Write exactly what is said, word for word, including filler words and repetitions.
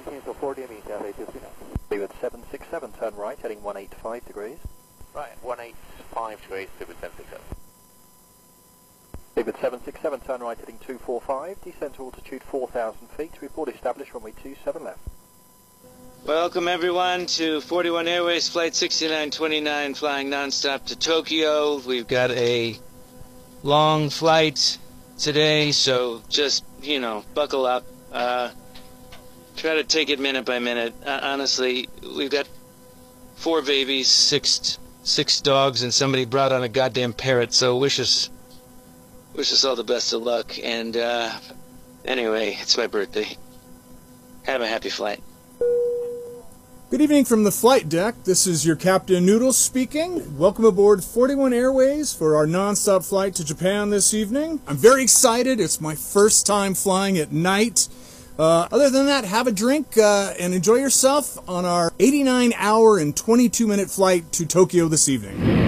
maintain till four D M E, Cathay two three nine. Leeward seven six seven, turn right, heading one eight five degrees. Right, one eight five degrees, Leeward seven six seven. Leeward seven six seven, turn right, heading two four five, descent to altitude four thousand feet, report established, runway two seven left. Welcome everyone to forty-one Airways Flight sixty-nine twenty-nine flying non-stop to Tokyo. We've got a long flight today, so just, you know, buckle up. Uh, try to take it minute by minute. Uh, honestly, we've got four babies, six six dogs, and somebody brought on a goddamn parrot, so wish us, wish us all the best of luck. And uh, anyway, it's my birthday. Have a happy flight. Good evening from the flight deck. This is your Captain Noodles speaking. Welcome aboard forty-one Airways for our non-stop flight to Japan this evening. I'm very excited. It's my first time flying at night. Uh, other than that, have a drink uh, and enjoy yourself on our eighty-nine hour and twenty-two minute flight to Tokyo this evening.